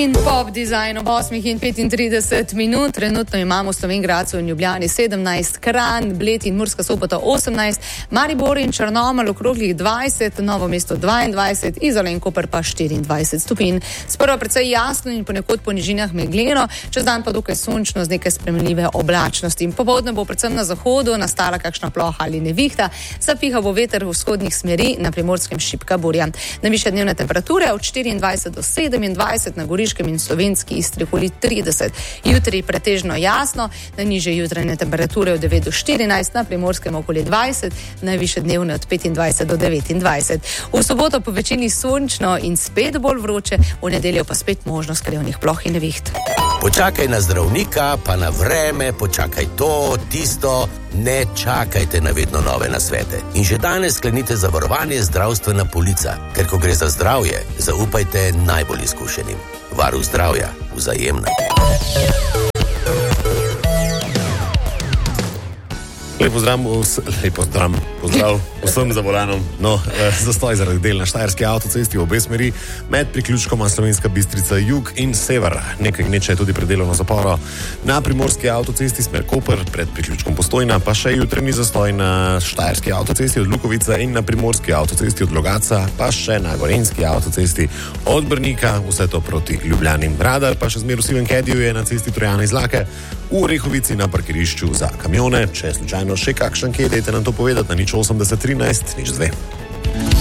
In pop dizajn ob 8:35, trenutno imamo v Slovenj Gradcu in Ljubljani 17, Kranj, Bled in Murska Sobota 18, Maribor in Črnomelj okroglih 20, Novo mesto 22, Izola in Koper pa 24 stopinj. Sprva precej jasno in ponekod po nižinah megleno, čez dan pa dokaj sončno z nekaj spremenljive oblačnosti. Popoldne bo predvsem na zahodu nastala kakšna ploha ali nevihta, zapihal bo veter v vzhodnih smeri, na Primorskem šibka burja. Najvišje dnevne temperature od 24 do 27, na Goriškem in Slovenski Istri okoli 30. Jutri pretežno jasno, najnižje jutranje temperature od 9 do 14, na Primorskem okoli 20, najvišje dnevne od 25 do 29. V soboto po večini sončno in spet bolj vroče, v nedeljo pa spet možnost krajevnih ploh in neviht. Počakaj na zdravnika, pa na vreme, počakaj to, tisto, ne čakajte na vedno nove nasvete. In že danes sklenite zavarovanje zdravstvena polica, ker ko gre za zdravje, zaupajte najbolj izkušenim. Varuh zdravja, Vzajemna. Lep pozdrav vsem za volanom. Zastoj zaradi del na Štajerski avtocesti v obe smeri med priključkoma Slovenska Bistrica jug in sever. Nekaj gneče je tudi predelovno zaporo na Primorski avtocesti smer Koper pred priključkom Postojna, pa še jutranji zastoj na Štajerski avtocesti od Lukovica in na Primorski avtocesti od Logatca, pa še na Gorenjski avtocesti od Brnika, vse to proti Ljubljani. Radar pa še zmer v sivem kediju je na cesti Trojane iz Lake, v Orehovici na parkirišču za kamione. Če slučajno še kakšen kje, dajte nam to povedati na 080 13 02.